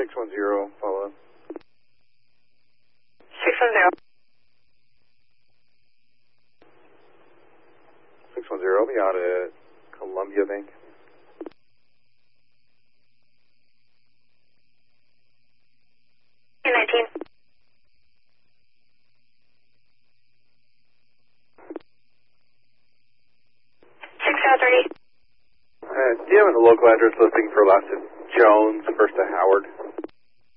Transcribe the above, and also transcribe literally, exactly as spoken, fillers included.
six one zero, follow up. six one zero. six one zero, be out at Columbia Bank. nineteen. six zero thirty. Uh, do you have a local address listing for last to Jones, first to Howard?